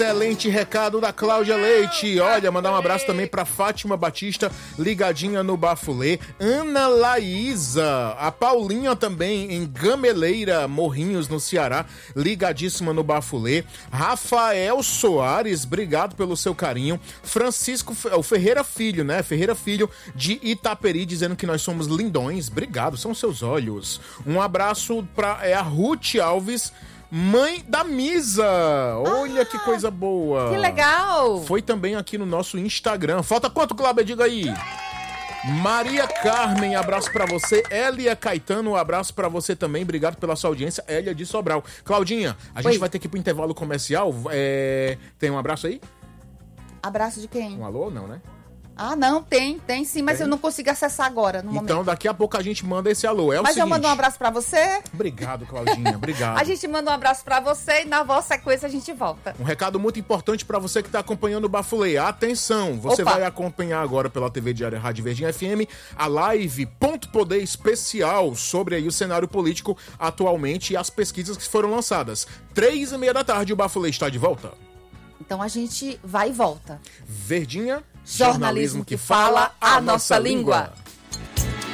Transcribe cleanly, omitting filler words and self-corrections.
Excelente recado da Cláudia Leite. Olha, mandar um abraço também pra Fátima Batista, ligadinha no Bafulê. Ana Laísa, a Paulinha também em Gameleira, Morrinhos, no Ceará, ligadíssima no Bafulê. Rafael Soares, obrigado pelo seu carinho. Francisco, o Ferreira Filho, né? Ferreira Filho de Itaperi, dizendo que nós somos lindões. Obrigado, são seus olhos. Um abraço pra a Ruth Alves, mãe da Misa. Olha que coisa boa. Que legal. Foi também aqui no nosso Instagram. Falta quanto, Cláudia? Diga aí. Maria Carmen, abraço pra você. Elia Caetano, abraço pra você também. Obrigado pela sua audiência. Elia de Sobral. Claudinha, a gente vai ter que ir pro intervalo comercial. Tem um abraço aí? Abraço de quem? Um alô? Não, né? Ah, não, tem sim, mas eu não consigo acessar agora, no momento. Então, daqui a pouco a gente manda esse alô. Mas o seguinte... eu mando um abraço pra você. Obrigado, Claudinha, obrigado. A gente manda um abraço pra você e na vossa sequência a gente volta. Um recado muito importante pra você que tá acompanhando o Bafulê. Atenção, você vai acompanhar agora pela TV Diária Rádio Verdinha FM a live Ponto Poder especial sobre aí o cenário político atualmente e as pesquisas que foram lançadas. 3h30 da tarde, o Bafulê está de volta. Então a gente vai e volta. Verdinha, jornalismo que fala a nossa língua.